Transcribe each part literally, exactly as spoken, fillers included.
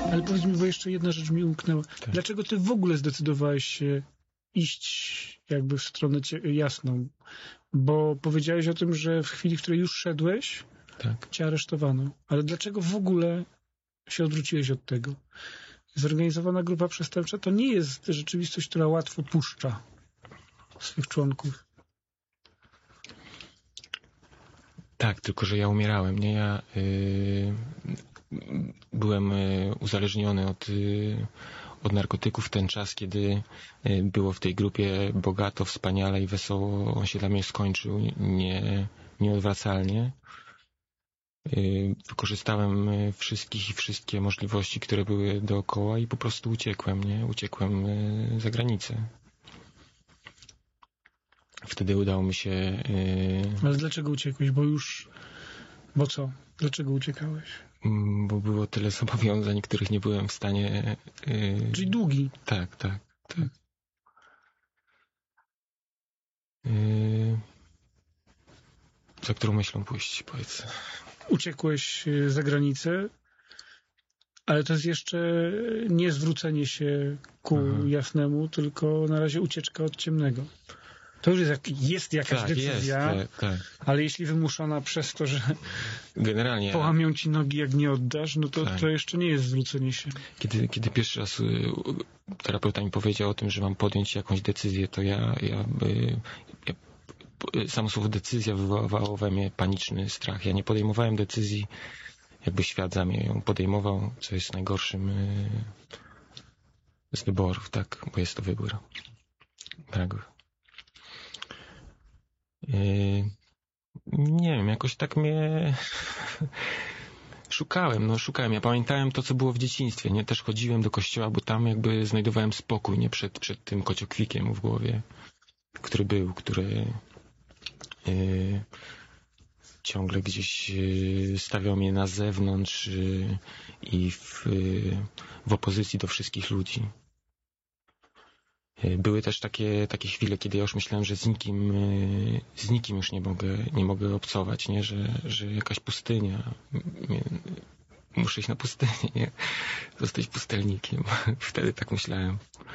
Ale powiedz mi, bo jeszcze jedna rzecz mi umknęła. Tak. Dlaczego ty w ogóle zdecydowałeś się iść jakby w stronę cie- jasną? Bo powiedziałeś o tym, że w chwili, w której już szedłeś, Tak. cię aresztowano. Ale dlaczego w ogóle się odwróciłeś od tego? Zorganizowana grupa przestępcza to nie jest rzeczywistość, która łatwo puszcza swych członków. Tak, tylko że ja umierałem, nie? Ja y, byłem y, uzależniony od, y, od narkotyków w ten czas, kiedy y, było w tej grupie bogato, wspaniale i wesoło. On się dla mnie skończył nie, nieodwracalnie. Y, wykorzystałem y, wszystkich i wszystkie możliwości, które były dookoła i po prostu uciekłem, nie? Uciekłem y, za granicę. Wtedy udało mi się... Yy, Ale dlaczego uciekłeś? Bo już... Bo co? Dlaczego uciekałeś? bo było tyle zobowiązań, których nie byłem w stanie... Yy, Czyli długi. tak, tak, tak. Yy, za którą myślą pójść, powiedz. Uciekłeś za granicę, ale to jest jeszcze nie zwrócenie się ku Mhm. jasnemu, tylko na razie ucieczka od ciemnego. To już jest, jak, jest jakaś Tak, decyzja, jest, tak, tak. ale jeśli wymuszona przez to, że Generalnie... połamią ci nogi, jak nie oddasz, no to, Tak. to jeszcze nie jest zwrócenie się. Kiedy, kiedy pierwszy raz y, terapeuta mi powiedział o tym, że mam podjąć jakąś decyzję, to ja, ja, y, ja y, samo słowo decyzja wywoływało we mnie paniczny strach. Ja nie podejmowałem decyzji, jakby świat za mnie ją podejmował, co jest najgorszym y, z wyborów, tak, bo jest to wybór. Tak. Y, nie wiem, jakoś tak mnie... Szukałem, no szukałem. Ja pamiętałem to, co było w dzieciństwie, nie? Też chodziłem do kościoła, bo tam jakby znajdowałem spokój, nie? Przed, przed tym kociokwikiem w głowie, który był, który yy, ciągle gdzieś yy, stawiał mnie na zewnątrz yy, i w, yy, w opozycji do wszystkich ludzi. Yy, były też takie, takie chwile, kiedy ja już myślałem, że z nikim, yy, z nikim już nie mogę, nie mogę obcować, nie? Że, że jakaś pustynia... Mnie, muszę iść na pustynię, nie? Zostać pustelnikiem. Wtedy tak myślałem.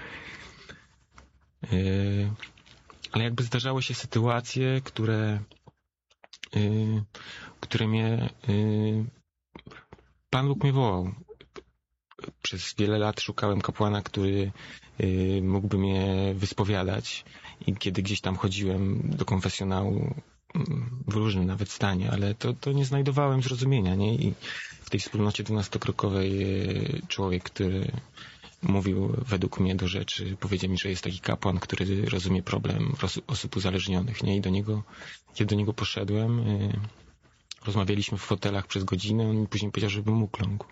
Yy, ale jakby zdarzały się sytuacje, które yy, które mnie yy, Pan Bóg mnie wołał. Przez wiele lat szukałem kapłana, który yy, mógłby mnie wyspowiadać i kiedy gdzieś tam chodziłem do konfesjonału w różnym nawet stanie, ale to, to nie znajdowałem zrozumienia, nie? I w tej wspólnocie dwunastokrokowej człowiek, który mówił według mnie do rzeczy, powiedział mi, że jest taki kapłan, który rozumie problem osób uzależnionych, nie? I do niego, kiedy do niego poszedłem, rozmawialiśmy w fotelach przez godzinę, on mi później powiedział, żebym ukląkł.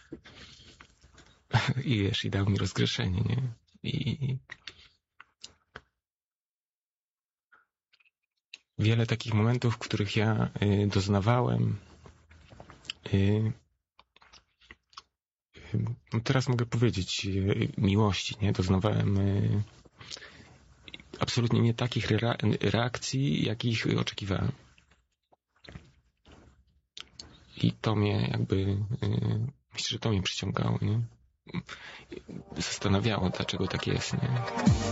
I wiesz, i dał mi rozgrzeszenie, nie? I wiele takich momentów, w których ja y, doznawałem y, y, no teraz mogę powiedzieć y, miłości, nie? Doznawałem y, absolutnie nie takich re- reakcji, jakich oczekiwałem. I to mnie jakby y, myślę, że to mnie przyciągało, nie? Zastanawiało, dlaczego tak jest, nie?